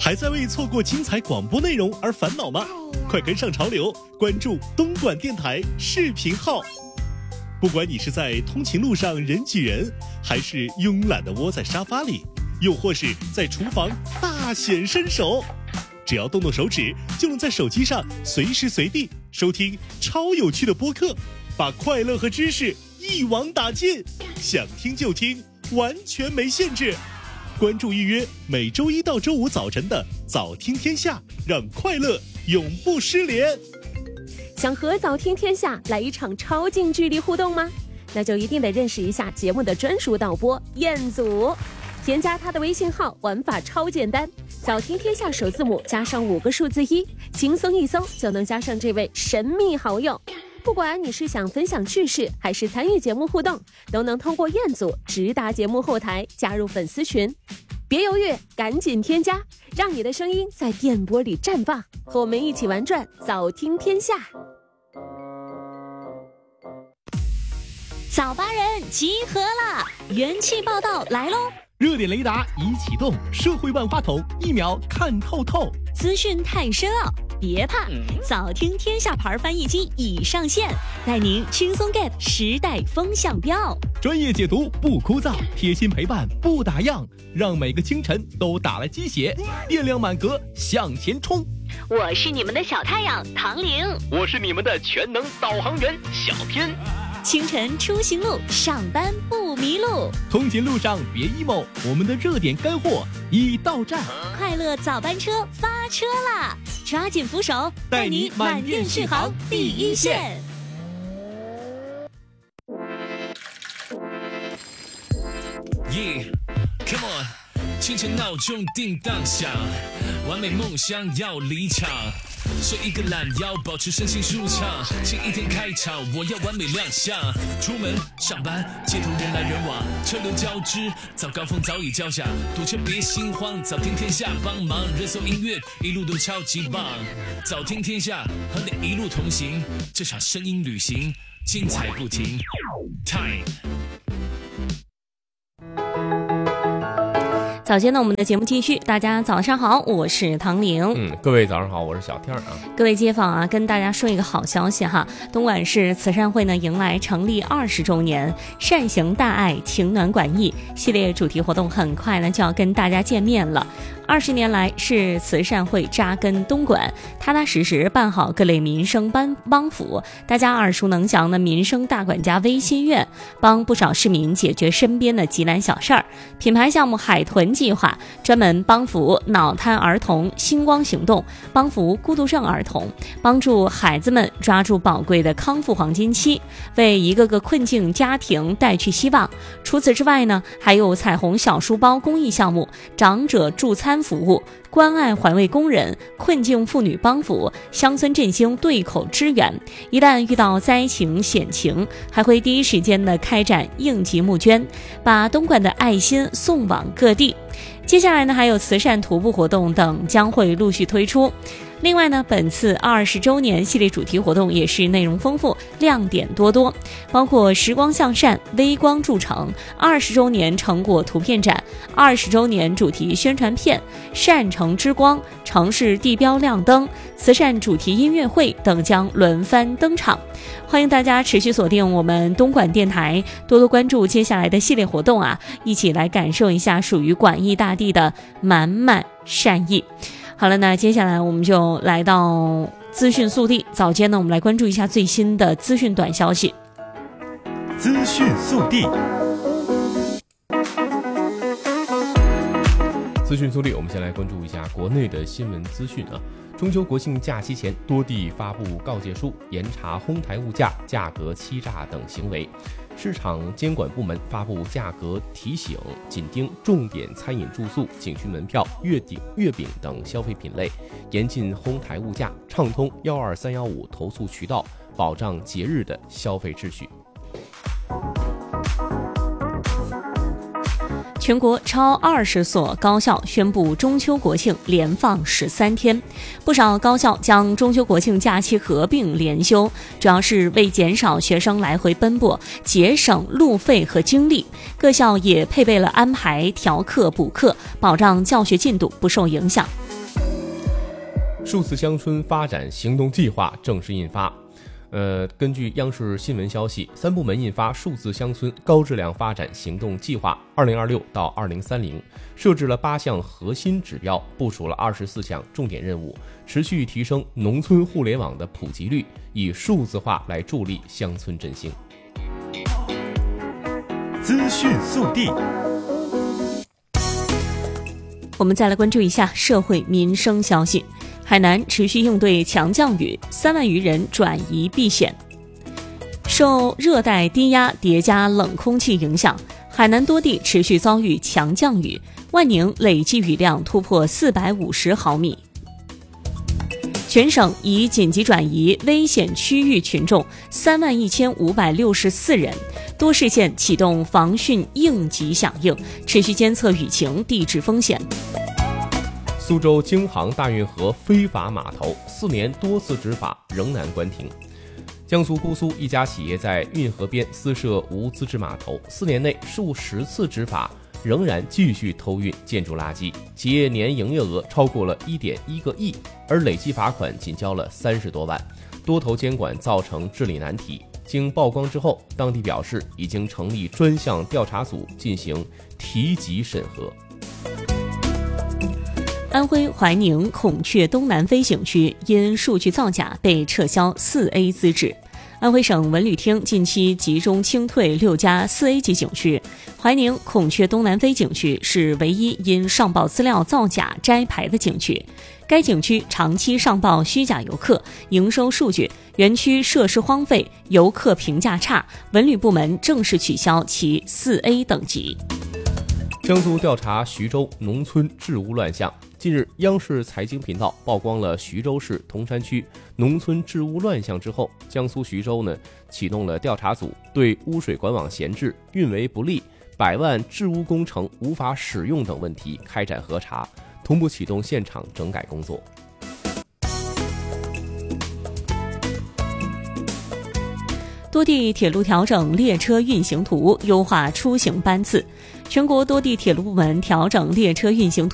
还在为错过精彩广播内容而烦恼吗？快跟上潮流，关注东莞电台视频号。不管你是在通勤路上人挤人，还是慵懒地窝在沙发里，又或是在厨房大显身手，只要动动手指，就能在手机上随时随地收听超有趣的播客，把快乐和知识一网打尽，想听就听，完全没限制。关注预约每周一到周五早晨的早听天下，让快乐永不失联。 想和早听天下来一场超近距离互动吗？那就一定得认识一下节目的专属导播彦祖。添加他的微信号，玩法超简单，早听天下首字母加上5个数字1，轻松一搜就能加上这位神秘好友。不管你是想分享趣事，还是参与节目互动，都能通过彦祖直达节目后台，加入粉丝群。别犹豫，赶紧添加，让你的声音在电波里绽放，和我们一起玩转早听天下。 早八人集合了，元气报道来喽！ 热点雷达已启动，社会万花筒1秒看透透， 资讯太深奥，别怕，早听天下牌翻译机已上线，带您轻松 get 时代风向标。 专业解读不枯燥，贴心陪伴不打烊，让每个清晨都打了鸡血，电量满格向前冲。 我是你们的小太阳唐玲， 我是你们的全能导航员小天。 清晨出行路，上班不迷路， 通勤路上别 emo， 我们的热点干货已到站， 快乐早班车发车啦！抓紧扶手， 带你满电续航第一线。 Come on， 清晨闹钟叮当响，完美梦想要离场，睡一个懒腰，保持身心舒畅，新一天开场，我要完美亮相。出门上班，街头人来人往，车流交织，早高峰早已交下，堵车别心慌，早听天下帮忙，热搜音乐一路都超级棒，早听天下和你一路同行，这场声音旅行精彩不停。Time。 早间呢，我们的节目继续。大家早上好，我是唐玲。 各位早上好，我是小天啊。 各位街坊啊，跟大家说一个好消息哈，东莞市慈善会呢迎来成立20周年，善行大爱，情暖管益系列主题活动很快呢就要跟大家见面了。20年来，市慈善会扎根东莞，踏踏实实办好各类民生帮扶，大家耳熟能详的民生大管家微心愿，帮不少市民解决身边的急难小事儿。品牌项目海豚计划专门帮扶脑瘫儿童，星光行动帮扶孤独症儿童，帮助孩子们抓住宝贵的康复黄金期，为一个个困境家庭带去希望。除此之外呢，还有彩虹小书包公益项目、长者助餐服务、关爱环卫工人、困境妇女帮扶、乡村振兴对口支援。一旦遇到灾情险情，还会第一时间的开展应急募捐，把东莞的爱心送往各地。接下来呢，还有慈善徒步活动等将会陆续推出。另外呢，本次20周年系列主题活动也是内容丰富，亮点多多，包括时光向善、微光铸成、20周年成果图片展、20周年主题宣传片、善城之光、城市地标亮灯、慈善主题音乐会等将轮番登场。欢迎大家持续锁定我们东莞电台，多多关注接下来的系列活动啊，一起来感受一下属于广义大地的满满善意。好了，那接下来我们就来到资讯速递。早间呢，我们来关注一下最新的资讯短消息。 资讯速递。 资讯速递，我们先来关注一下国内的新闻资讯啊。中秋国庆假期前，多地发布告诫书，严查哄抬物价、价格欺诈等行为。市场监管部门发布价格提醒，紧盯重点餐饮住宿、景区门票、月饼等消费品类，严禁哄抬物价，畅通12315投诉渠道，保障节日的消费秩序。 全国超20所高校宣布中秋国庆连放13天，不少高校将中秋国庆假期合并连休，主要是为减少学生来回奔波，节省路费和精力。各校也配备了安排调课补课，保障教学进度不受影响。 数字乡村发展行动计划正式印发。根据央视新闻消息，3部门印发数字乡村高质量发展行动计划2026到2030，设置了8项核心指标，部署了24项重点任务，持续提升农村互联网的普及率，以数字化来助力乡村振兴。 资讯速递， 我们再来关注一下社会民生消息。海南持续应对强降雨，3万余人转移避险。受热带低压叠加冷空气影响，海南多地持续遭遇强降雨，万宁累计雨量突破450毫米。全省已紧急转移危险区域群众31564人，多市县启动防汛应急响应，持续监测雨情地质风险。 苏州京杭大运河非法码头4年多次执法仍难关停。江苏姑苏一家企业在运河边私设无资质码头，4年内数十次执法，仍然继续偷运建筑垃圾，企业年营业额超过了1.1个亿，而累计罚款仅交了30多万，多头监管造成治理难题。经曝光之后，当地表示已经成立专项调查组进行提级审核。 安徽怀宁孔雀东南飞景区因数据造假被撤销4A 资质。安徽省文旅厅近期集中清退6家4A 级景区，怀宁孔雀东南飞景区是唯一因上报资料造假摘牌的景区。该景区长期上报虚假游客，营收数据、园区设施荒废、游客评价差，文旅部门正式取消其4A 等级。 江苏调查徐州农村治污乱象。近日，央视财经频道曝光了徐州市铜山区农村治污乱象之后，江苏徐州启动了调查组，对污水管网闲置、运维不力、100万治污工程无法使用等问题开展核查，同步启动现场整改工作。 多地铁路调整列车运行图，优化出行班次。全国多地铁路部门调整列车运行图